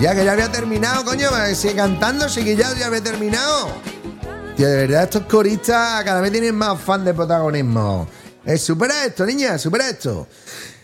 que ya había terminado, coño. Sigue cantando, sigue ya había terminado. Tío, de verdad, estos coristas cada vez tienen más fan de protagonismo. Supera esto, niña, supera esto.